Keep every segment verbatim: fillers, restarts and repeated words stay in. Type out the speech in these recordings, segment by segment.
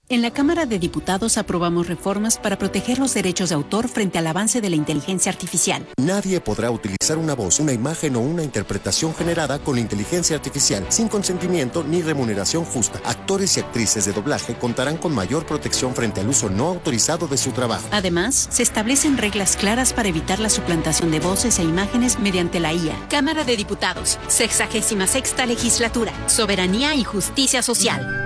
En la Cámara de Diputados aprobamos reformas para proteger los derechos de autor frente al avance de la inteligencia artificial. Nadie podrá utilizar una voz, una imagen o una interpretación generada con la inteligencia artificial sin consentimiento ni remuneración justa. Actores y actrices de doblaje contarán con mayor protección frente al uso no autorizado de su trabajo. Además, se establecen reglas claras para evitar la suplantación de voces e imágenes mediante la I A. Cámara de Diputados, sexagésima sexta legislatura, soberanía y justicia social.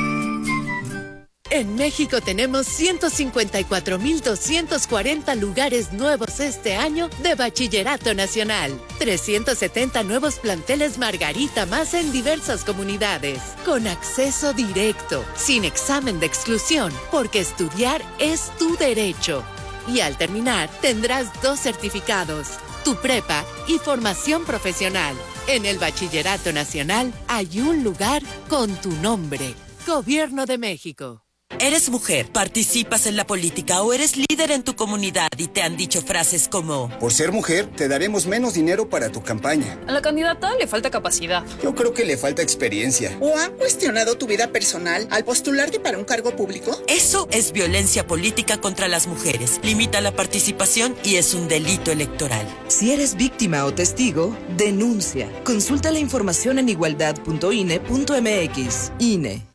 En México tenemos ciento cincuenta y cuatro mil doscientos cuarenta lugares nuevos este año de Bachillerato Nacional. trescientos setenta nuevos planteles Margarita más en diversas comunidades. Con acceso directo, sin examen de exclusión, porque estudiar es tu derecho. Y al terminar, tendrás dos certificados, tu prepa y formación profesional. En el Bachillerato Nacional hay un lugar con tu nombre. Gobierno de México. Eres mujer, participas en la política o eres líder en tu comunidad y te han dicho frases como: por ser mujer, te daremos menos dinero para tu campaña. A la candidata le falta capacidad. Yo creo que le falta experiencia. ¿O han cuestionado tu vida personal al postularte para un cargo público? Eso es violencia política contra las mujeres. Limita la participación y es un delito electoral. Si eres víctima o testigo, denuncia. Consulta la información en igualdad punto i n e punto m x. I N E.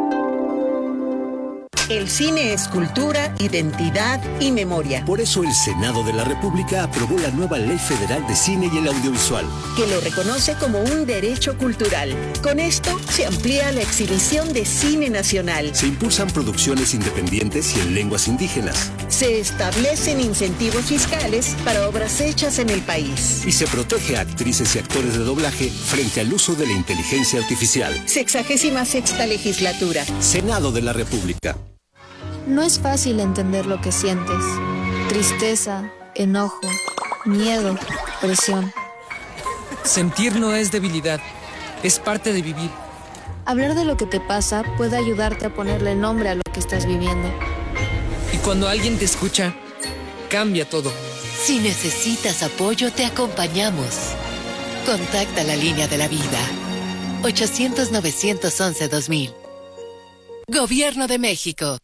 El cine es cultura, identidad y memoria. Por eso el Senado de la República aprobó la nueva Ley Federal de Cine y el Audiovisual, que lo reconoce como un derecho cultural. Con esto se amplía la exhibición de cine nacional. Se impulsan producciones independientes y en lenguas indígenas. Se establecen incentivos fiscales para obras hechas en el país. Y se protege a actrices y actores de doblaje frente al uso de la inteligencia artificial. Sexagésima sexta legislatura. Senado de la República. No es fácil entender lo que sientes. Tristeza, enojo, miedo, presión. Sentir no es debilidad, es parte de vivir. Hablar de lo que te pasa puede ayudarte a ponerle nombre a lo que estás viviendo. Y cuando alguien te escucha, cambia todo. Si necesitas apoyo, te acompañamos. Contacta la línea de la vida. ochocientos, novecientos once, dos mil. Gobierno de México.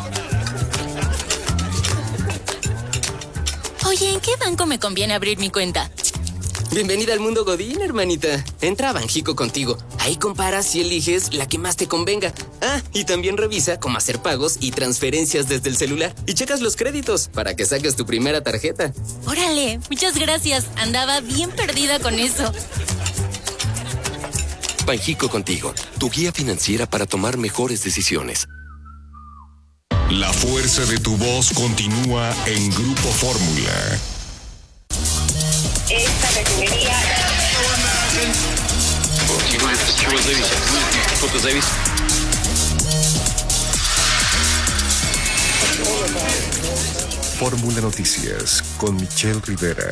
Oye, ¿en qué banco me conviene abrir mi cuenta? Bienvenida al mundo Godín, hermanita. Entra a Banjico Contigo. Ahí comparas y eliges la que más te convenga. Ah, y también revisa cómo hacer pagos y transferencias desde el celular. Y checas los créditos para que saques tu primera tarjeta. Órale, muchas gracias. Andaba bien perdida con eso. Banjico Contigo, tu guía financiera para tomar mejores decisiones. La fuerza de tu voz continúa en Grupo Fórmula. Esta refinería. Fórmula Noticias con Michelle Rivera.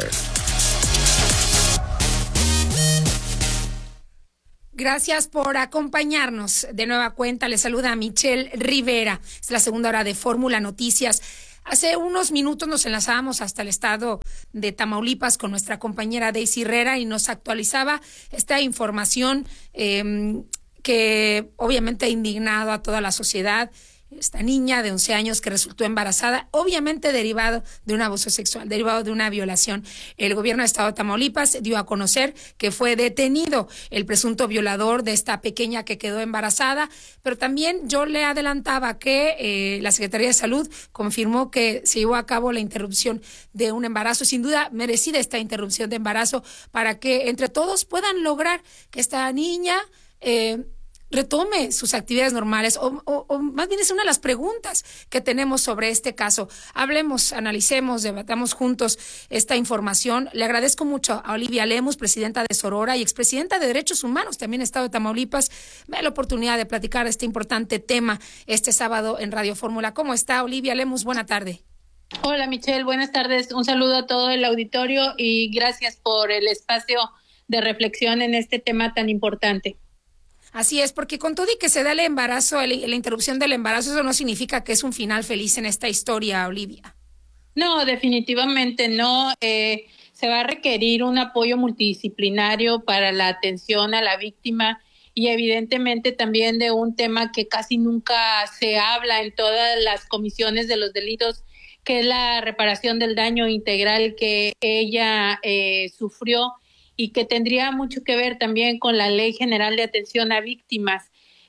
Gracias por acompañarnos. De nueva cuenta, les saluda Michelle Rivera. Es la segunda hora de Fórmula Noticias. Hace unos minutos nos enlazábamos hasta el estado de Tamaulipas con nuestra compañera Daisy Herrera y nos actualizaba esta información eh, que obviamente ha indignado a toda la sociedad. Esta niña de once años que resultó embarazada, obviamente derivado de un abuso sexual, derivado de una violación. El gobierno del estado de Tamaulipas dio a conocer que fue detenido el presunto violador de esta pequeña que quedó embarazada, pero también yo le adelantaba que eh, la Secretaría de Salud confirmó que se llevó a cabo la interrupción de un embarazo, sin duda merecida esta interrupción de embarazo, para que entre todos puedan lograr que esta niña eh, retome sus actividades normales, o, o, o más bien es una de las preguntas que tenemos sobre este caso. Hablemos, analicemos, debatamos juntos esta información. Le agradezco mucho a Olivia Lemus, presidenta de Sorora y expresidenta de Derechos Humanos, también Estado de Tamaulipas. Me da la oportunidad de platicar este importante tema este sábado en Radio Fórmula. ¿Cómo está, Olivia Lemus? Buena tarde. Hola, Michelle. Buenas tardes. Un saludo a todo el auditorio y gracias por el espacio de reflexión en este tema tan importante. Así es, porque con todo y que se da el embarazo, el, la interrupción del embarazo, eso no significa que es un final feliz en esta historia, Olivia. No, definitivamente no. Eh, se va a requerir un apoyo multidisciplinario para la atención a la víctima y evidentemente también de un tema que casi nunca se habla en todas las comisiones de los delitos, que es la reparación del daño integral que ella eh, sufrió y que tendría mucho que ver también con la Ley General de Atención a Víctimas.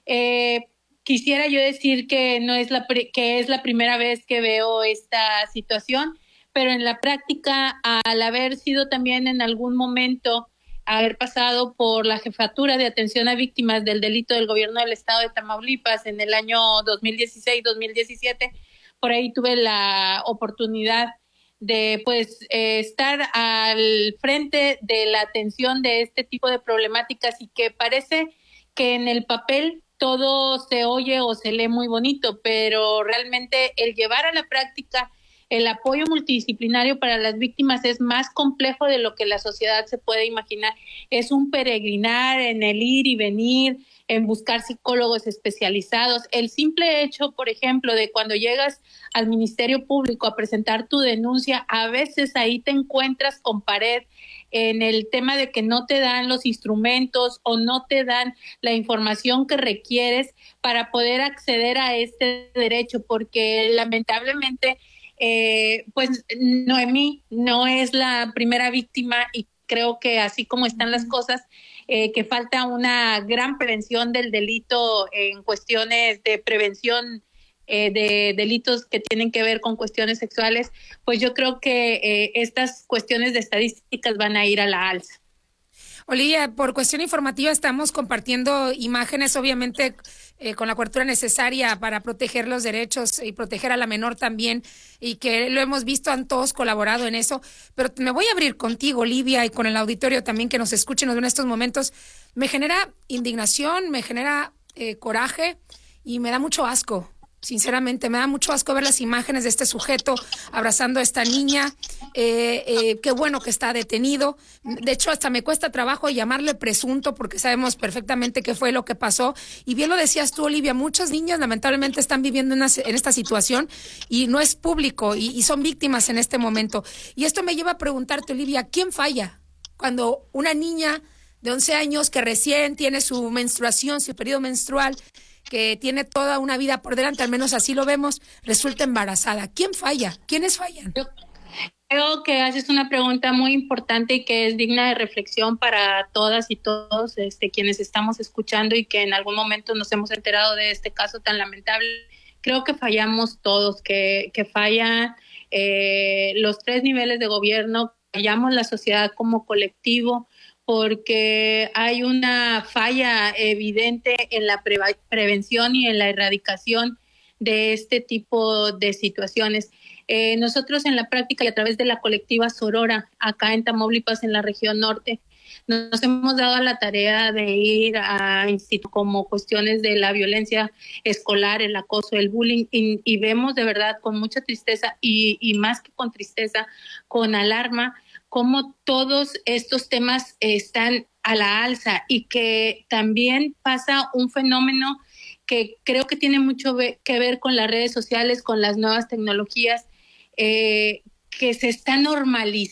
Eh, quisiera yo decir que no es la que es la primera vez que veo esta situación, pero en la práctica, al haber sido también en algún momento haber pasado por la Jefatura de Atención a Víctimas del Delito del Gobierno del Estado de Tamaulipas en el año dos mil dieciséis dos mil diecisiete, por ahí tuve la oportunidad de pues eh, estar al frente de la atención de este tipo de problemáticas, y que parece que en el papel todo se oye o se lee muy bonito, pero realmente el llevar a la práctica el apoyo multidisciplinario para las víctimas es más complejo de lo que la sociedad se puede imaginar. Es un peregrinar en el ir y venir, en buscar psicólogos especializados. El simple hecho, por ejemplo, de cuando llegas al Ministerio Público a presentar tu denuncia, a veces ahí te encuentras con pared en el tema de que no te dan los instrumentos o no te dan la información que requieres para poder acceder a este derecho, porque lamentablemente Eh, pues Noemí no es la primera víctima, y creo que así como están las cosas, eh, que falta una gran prevención del delito en cuestiones de prevención eh, de delitos que tienen que ver con cuestiones sexuales, pues yo creo que eh, estas cuestiones de estadísticas van a ir a la alza. Olivia, por cuestión informativa estamos compartiendo imágenes, obviamente eh, con la cobertura necesaria para proteger los derechos y proteger a la menor también, y que lo hemos visto, han todos colaborado en eso, pero me voy a abrir contigo, Olivia, y con el auditorio también que nos escuchen en estos momentos. Me genera indignación, me genera eh, coraje y me da mucho asco. Sinceramente, me da mucho asco ver las imágenes de este sujeto abrazando a esta niña. Eh, eh, qué bueno que está detenido. De hecho, hasta me cuesta trabajo llamarle presunto, porque sabemos perfectamente qué fue lo que pasó. Y bien lo decías tú, Olivia, muchas niñas lamentablemente están viviendo en, una, en esta situación y no es público, y, y son víctimas en este momento. Y esto me lleva a preguntarte, Olivia, ¿quién falla cuando una niña de once años que recién tiene su menstruación, su periodo menstrual, que tiene toda una vida por delante, al menos así lo vemos, resulta embarazada? ¿Quién falla? ¿Quiénes fallan? Yo creo que haces una pregunta muy importante y que es digna de reflexión para todas y todos este, quienes estamos escuchando y que en algún momento nos hemos enterado de este caso tan lamentable. Creo que fallamos todos, que, que fallan eh, los tres niveles de gobierno, fallamos la sociedad como colectivo, porque hay una falla evidente en la pre- prevención y en la erradicación de este tipo de situaciones. Eh, nosotros en la práctica y a través de la colectiva Sorora, acá en Tamaulipas, en la región norte, nos hemos dado a la tarea de ir a institutos como cuestiones de la violencia escolar, el acoso, el bullying, y, y vemos de verdad con mucha tristeza y, y más que con tristeza, con alarma, cómo todos estos temas están a la alza, y que también pasa un fenómeno que creo que tiene mucho que ver con las redes sociales, con las nuevas tecnologías, eh, que se está normalizando